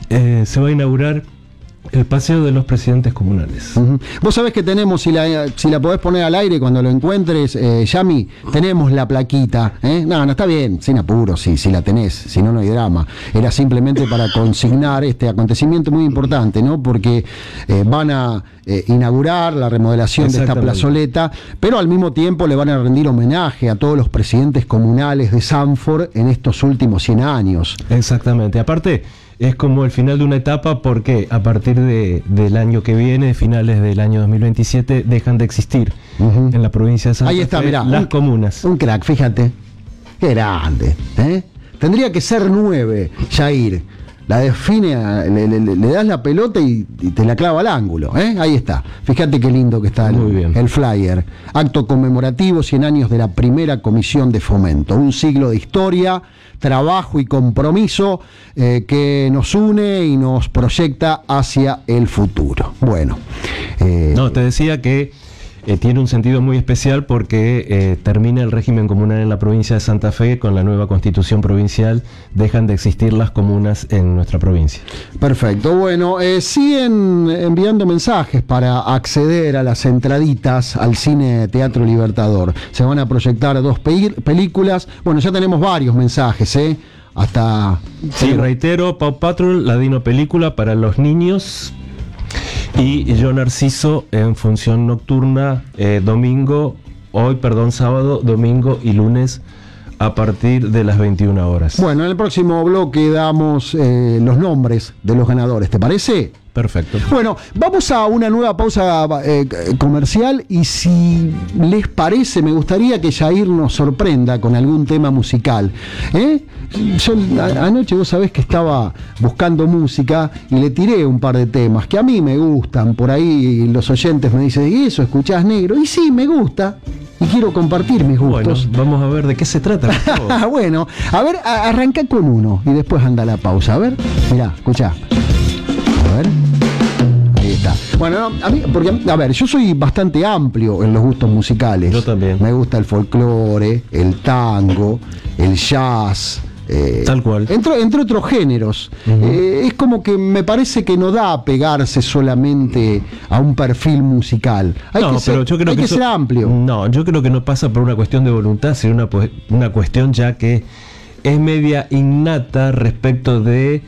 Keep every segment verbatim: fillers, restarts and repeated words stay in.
eh, se va a inaugurar el Paseo de los Presidentes Comunales. Uh-huh. Vos sabés que tenemos, si la, si la podés poner al aire cuando lo encuentres, eh, Yami, tenemos la plaquita. ¿eh? No, no está bien, sin apuro, sí, si la tenés, si no, no hay drama. Era simplemente para consignar este acontecimiento muy importante, ¿no? Porque eh, van a eh, inaugurar la remodelación de esta plazoleta, pero al mismo tiempo le van a rendir homenaje a todos los presidentes comunales de Sanford en estos últimos cien años. Exactamente. Aparte, es como el final de una etapa porque a partir de, del año que viene, finales del año dos mil veintisiete, dejan de existir uh-huh. en la provincia de Santa Fe. Ahí está, mirá, las un, comunas. Un crack, fíjate. Qué grande. ¿eh? Tendría que ser nueve, Jair. La define, le, le, le das la pelota y, y te la clava al ángulo. ¿eh? Ahí está. Fíjate qué lindo que está el, el flyer. Acto conmemorativo, cien años de la primera comisión de fomento. Un siglo de historia, trabajo y compromiso eh, que nos une y nos proyecta hacia el futuro. Bueno. Eh, no, te decía que Eh, tiene un sentido muy especial porque eh, termina el régimen comunal en la provincia de Santa Fe con la nueva constitución provincial, dejan de existir las comunas en nuestra provincia. Perfecto, bueno, eh, siguen enviando mensajes para acceder a las entraditas al Cine Teatro Libertador. Se van a proyectar dos pe- películas, bueno, ya tenemos varios mensajes, ¿eh? Hasta... Sí, reitero, Paw Patrol, la Dino película para los niños. Y Yo Narciso en función nocturna, eh, domingo, hoy, perdón, sábado, domingo y lunes a partir de las veintiuna horas. Bueno, en el próximo bloque damos eh, los nombres de los ganadores, ¿te parece? Perfecto. Bueno, vamos a una nueva pausa eh, comercial y si les parece, me gustaría que Jair nos sorprenda con algún tema musical. ¿eh? Yo a, anoche vos sabés que estaba buscando música y le tiré un par de temas que a mí me gustan. Por ahí los oyentes me dicen, ¿y eso escuchás negro? Y sí, me gusta. Y quiero compartir mis gustos. Bueno, vamos a ver de qué se trata. Bueno, a ver, a, arranca con uno y después anda la pausa. A ver, mirá, escuchá. A ver. Ahí está. Bueno, no, a mí, porque, a ver, yo soy bastante amplio en los gustos musicales. Yo también. Me gusta el folclore, el tango, el jazz. Eh, Tal cual. Entre, entre otros géneros. Uh-huh. Eh, es como que me parece que no da a pegarse solamente a un perfil musical. Hay no, que, ser, pero yo creo hay que, que eso, ser amplio. No, yo creo que no pasa por una cuestión de voluntad, sino una, una cuestión ya que es media innata respecto de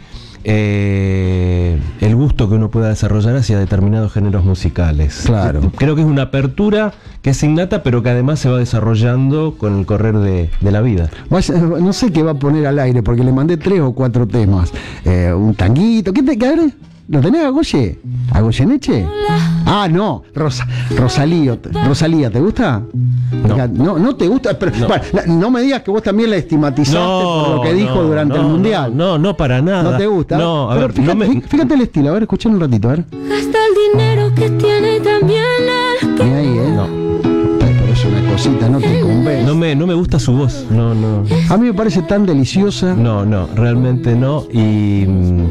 eh, el gusto que uno pueda desarrollar hacia determinados géneros musicales. Claro. Creo que es una apertura que es innata, pero que además se va desarrollando con el correr de, de la vida. No sé qué va a poner al aire, porque le mandé tres o cuatro temas. Eh, un tanguito. ¿Qué te qué, ¿Lo tenés a Goye? ¿A Goyeneche? Ah, no, Rosa, Rosalía, Rosalía, ¿te gusta? No. No, no te gusta, pero no. Bueno, la, no me digas que vos también la estigmatizaste no, por lo que dijo no, durante no, el Mundial. No, no, no, para nada. ¿No te gusta? No, a pero ver, fíjate, no me... fíjate el estilo, a ver, escuchen un ratito, a ver. Gasta el dinero que tiene también el que... Ni ahí, ¿eh? No. Pero es una cosita, no te convence. No me, no me gusta su voz, no, no. A mí me parece tan deliciosa. No, no, realmente no. Y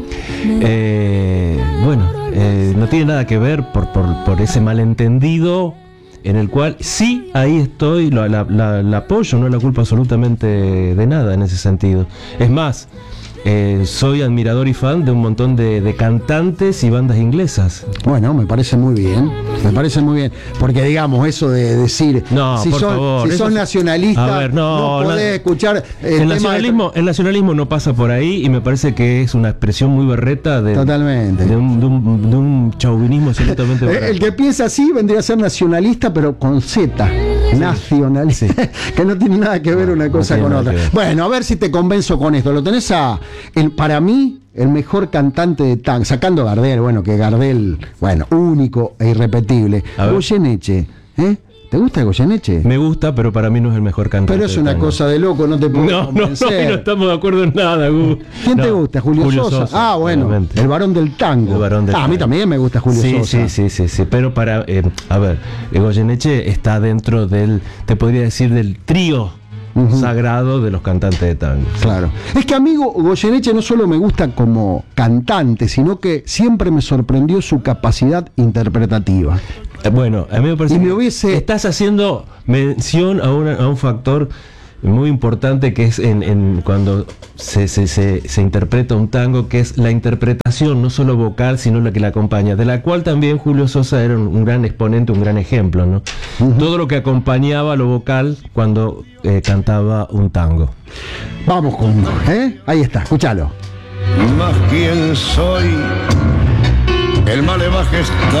eh, bueno, eh, no tiene nada que ver por, por, por ese malentendido en el cual sí, ahí estoy, la, la, la, la apoyo, no la culpo absolutamente de nada en ese sentido. Es más, eh, soy admirador y fan de un montón de, de cantantes y bandas inglesas. Bueno, me parece muy bien, me parece muy bien, porque digamos eso de decir, no, si, por sos, favor, si sos eso, nacionalista, a ver, no, no podés la, escuchar eh, el nacionalismo, de... el nacionalismo no pasa por ahí y me parece que es una expresión muy berreta de, Totalmente. de, un, de, un, de un chauvinismo absolutamente berreta. El que piensa así vendría a ser nacionalista, pero con Z. Nacionalista, sí. Que no tiene nada que ver no, una cosa no con otra. Bueno, a ver si te convenzo con esto. Lo tenés a, el, para mí, el mejor cantante de tango, sacando a Gardel, bueno, que Gardel, bueno, único e irrepetible. Goyeneche, ¿eh? ¿Te gusta Goyeneche? Me gusta, pero para mí no es el mejor cantante. Pero es una cosa de loco, no te puedo no, convencer. No, no, no estamos de acuerdo en nada, Gu. ¿Quién no. te gusta? Julio, Julio Sosa. Sosa. Ah, bueno, obviamente. El varón del tango. El varón del ah, tango. A mí también me gusta Julio sí, Sosa. Sí, sí, sí, sí. Pero para, eh, a ver, Goyeneche está dentro del, te podría decir, del trío uh-huh. sagrado de los cantantes de tango. Claro. Es que, amigo, Goyeneche no solo me gusta como cantante, sino que siempre me sorprendió su capacidad interpretativa. Bueno, a mí me parece y me que hubiese... estás haciendo mención a, una, a un factor muy importante que es en, en cuando se, se, se, se interpreta un tango, que es la interpretación no solo vocal sino la que la acompaña, de la cual también Julio Sosa era un, un gran exponente, un gran ejemplo, ¿no? Uh-huh. Todo lo que acompañaba lo vocal cuando eh, cantaba un tango. Vamos con, ¿eh? Ahí está, escúchalo. Más quién soy, el malevaje está